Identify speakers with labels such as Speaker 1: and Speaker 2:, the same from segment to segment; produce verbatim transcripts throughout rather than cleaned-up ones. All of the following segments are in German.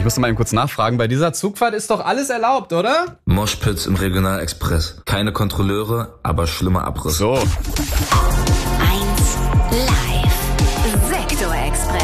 Speaker 1: musste mal eben kurz nachfragen. Bei dieser Zugfahrt ist doch alles erlaubt, oder?
Speaker 2: Moshpits im Regionalexpress. Keine Kontrolleure, aber schlimmer Abriss.
Speaker 1: So.
Speaker 3: eins live. Sektor Express.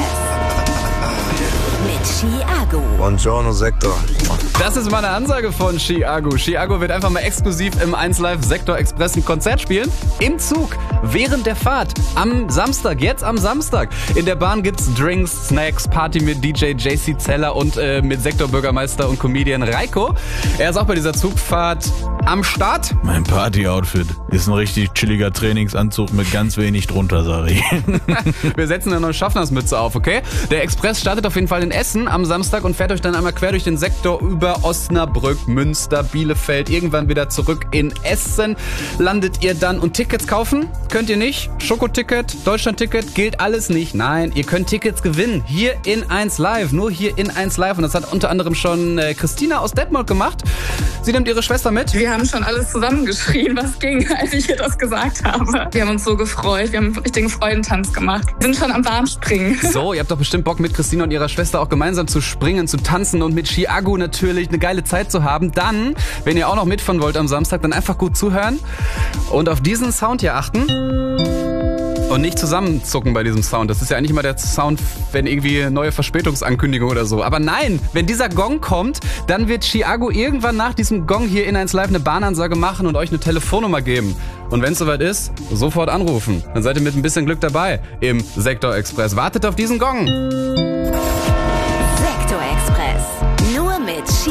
Speaker 3: Mit Chiago.
Speaker 4: Buongiorno, Sektor.
Speaker 1: Das ist mal eine Ansage von Chiago. Chiago wird einfach mal exklusiv im eins Live Sektor Express ein Konzert spielen. Im Zug. Während der Fahrt. Am Samstag. Jetzt am Samstag. In der Bahn gibt's Drinks, Snacks, Party mit D J J C Zeller und äh, mit Sektorbürgermeister und Comedian Reiko. Er ist auch bei dieser Zugfahrt am Start.
Speaker 5: Mein Party-Outfit ist ein richtig chilliger Trainingsanzug mit ganz wenig drunter, sag ich.
Speaker 1: Wir setzen eine neue Schaffnersmütze auf, okay? Der Express startet auf jeden Fall in Essen am Samstag und fährt euch dann einmal quer durch den Sektor über Osnabrück, Münster, Bielefeld, irgendwann wieder zurück in Essen. Landet ihr dann und Tickets kaufen? Könnt ihr nicht. Schokoticket, Deutschlandticket gilt alles nicht. Nein, ihr könnt Tickets gewinnen. Hier in eins Live. Nur hier in eins Live. Und das hat unter anderem schon äh, Christina aus Detmold gemacht. Sie nimmt ihre Schwester mit.
Speaker 6: Wir haben schon alles zusammengeschrien, was ging, als ich ihr das gesagt habe. Wir haben uns so gefreut. Wir haben einen richtigen Freudentanz gemacht. Wir sind schon am Warmspringen.
Speaker 1: So, ihr habt doch bestimmt Bock, mit Christina und ihrer Schwester auch gemeinsam zu springen, zu tanzen und mit Chiago natürlich eine geile Zeit zu haben. Dann, wenn ihr auch noch mitfahren wollt am Samstag, dann einfach gut zuhören und auf diesen Sound hier achten. Und nicht zusammenzucken bei diesem Sound. Das ist ja eigentlich immer der Sound, wenn irgendwie neue Verspätungsankündigung oder so. Aber nein, wenn dieser Gong kommt, dann wird Chiago irgendwann nach diesem Gong hier in eins Live eine Bahnansage machen und euch eine Telefonnummer geben. Und wenn es soweit ist, sofort anrufen. Dann seid ihr mit ein bisschen Glück dabei im Sektor Express. Wartet auf diesen Gong.
Speaker 3: Sektor Express. Nur mit Chiago.